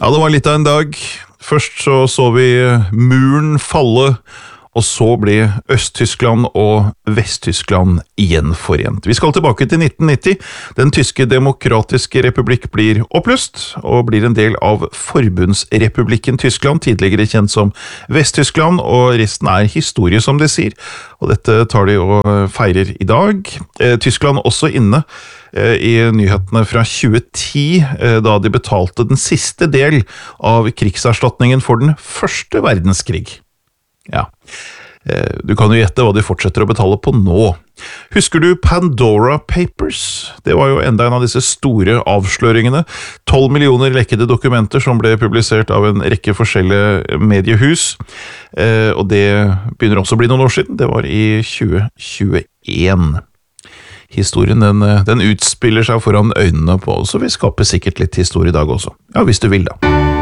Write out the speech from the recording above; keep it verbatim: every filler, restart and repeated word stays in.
Ja, det var litt av en dag. Først så så vi muren falle, og så ble Øst-Tyskland og Vest-Tyskland gjenforent. Vi skal tilbake til nitten nitti. Den tyske demokratiske republikk blir oppløst, og blir en del av Forbundsrepublikken Tyskland, tidligere kjent som Vest-Tyskland, og resten er historie, som de sier. Og dette tar de og feirer i dag. Eh, Tyskland også inne eh, i nyhetene fra tjue ti, eh, da de betalte den siste del av krigserstatningen for den første verdenskrig. Ja, du kan jo gjette hva de fortsetter å betale på nå. Husker du Pandora Papers? Det var jo enda en av disse store avsløringene. tolv millioner lekkede dokumenter som ble publisert av en rekke forskjellige mediehus. Og det begynner også å bli noen år siden. Det var i tjue tjueen. Historien den, den utspiller seg foran øynene på oss, og vi skaper sikkert litt historie i dag også. Ja, hvis du vil da.